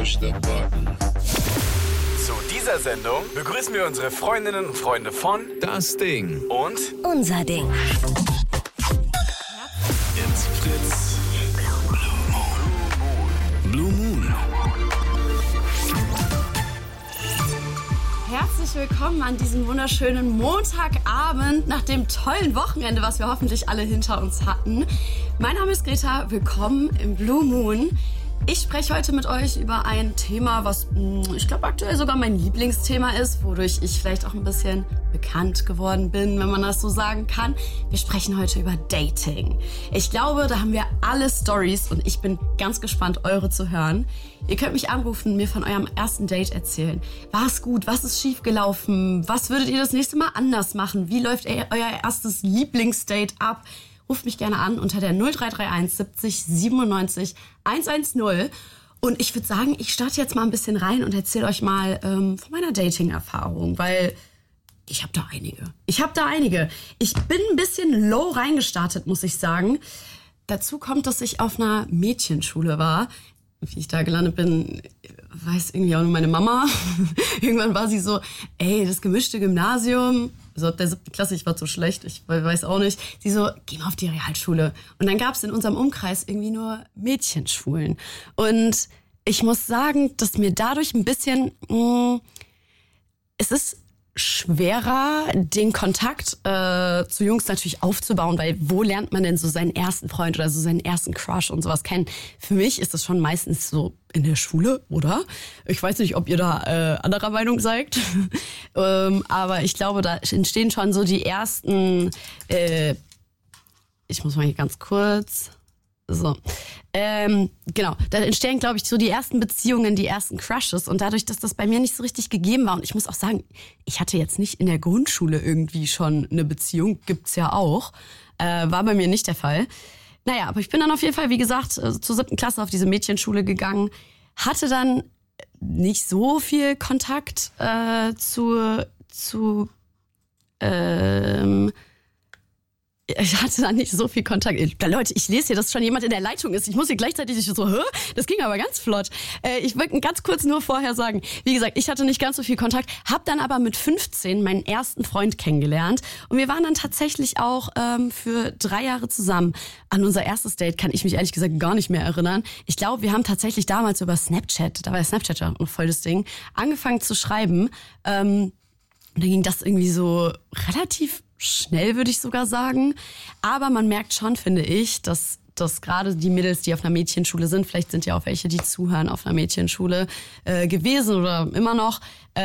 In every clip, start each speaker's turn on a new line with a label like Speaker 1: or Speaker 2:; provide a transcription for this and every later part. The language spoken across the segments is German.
Speaker 1: push the button.
Speaker 2: Zu dieser Sendung begrüßen wir unsere Freundinnen und Freunde von
Speaker 3: Das Ding
Speaker 2: und
Speaker 4: Unser Ding.
Speaker 2: It's Fritz.
Speaker 3: Blue Moon.
Speaker 5: Herzlich willkommen an diesem wunderschönen Montagabend nach dem tollen Wochenende, was wir hoffentlich alle hinter uns hatten. Mein Name ist Greta, willkommen im Blue Moon. Ich spreche heute mit euch über ein Thema, was ich glaube aktuell sogar mein Lieblingsthema ist, wodurch ich vielleicht auch ein bisschen bekannt geworden bin, wenn man das so sagen kann. Wir sprechen heute über Dating. Ich glaube, da haben wir alle Storys und ich bin ganz gespannt, eure zu hören. Ihr könnt mich anrufen, mir von eurem ersten Date erzählen. War es gut? Was ist schief gelaufen? Was würdet ihr das nächste Mal anders machen? Wie läuft euer erstes Lieblingsdate ab? Ruft mich gerne an unter der 0331 70 97 110. Und ich würde sagen, ich starte jetzt mal ein bisschen rein und erzähle euch mal von meiner Dating-Erfahrung, weil ich habe da einige. Ich bin ein bisschen low reingestartet, muss ich sagen. Dazu kommt, dass ich auf einer Mädchenschule war. Wie ich da gelandet bin, weiß irgendwie auch nur meine Mama. Irgendwann war sie so, das gemischte Gymnasium. Also ab der 7. Klasse, ich war zu schlecht, ich weiß auch nicht. Sie so, geh mal auf die Realschule. Und dann gab es in unserem Umkreis irgendwie nur Mädchenschulen. Und ich muss sagen, dass mir dadurch ein bisschen, es ist schwerer, den Kontakt zu Jungs natürlich aufzubauen, weil wo lernt man denn so seinen ersten Freund oder so seinen ersten Crush und sowas kennen? Für mich ist das schon meistens so in der Schule, oder? Ich weiß nicht, ob ihr da anderer Meinung seid, aber ich glaube, da entstehen schon so die ersten, ich muss mal hier ganz kurz, so, genau, da entstehen, glaube ich, so die ersten Beziehungen, die ersten Crushes und dadurch, dass das bei mir nicht so richtig gegeben war und ich muss auch sagen, ich hatte jetzt nicht in der Grundschule irgendwie schon eine Beziehung, gibt's ja auch, war bei mir nicht der Fall. Naja, aber ich bin dann auf jeden Fall, wie gesagt, zur 7. Klasse auf diese Mädchenschule gegangen, hatte dann nicht so viel Kontakt ich hatte da nicht so viel Kontakt. Leute, ich lese hier, dass schon jemand in der Leitung ist. Ich muss hier gleichzeitig so, das ging aber ganz flott. Ich wollte ganz kurz nur vorher sagen, wie gesagt, ich hatte nicht ganz so viel Kontakt, hab dann aber mit 15 meinen ersten Freund kennengelernt und wir waren dann tatsächlich auch für 3 Jahre zusammen. An unser erstes Date kann ich mich ehrlich gesagt gar nicht mehr erinnern. Ich glaube, wir haben tatsächlich damals über Snapchat, da war Snapchat ja noch voll das Ding, angefangen zu schreiben. Und dann ging das irgendwie so relativ schnell, würde ich sogar sagen. Aber man merkt schon, finde ich, dass gerade die Mädels, die auf einer Mädchenschule sind, vielleicht sind ja auch welche, die zuhören, auf einer Mädchenschule gewesen oder immer noch,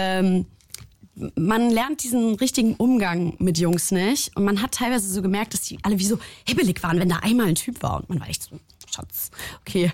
Speaker 5: man lernt diesen richtigen Umgang mit Jungs nicht. Und man hat teilweise so gemerkt, dass die alle wie so hibbelig waren, wenn da einmal ein Typ war. Und man war echt so, Schatz, okay,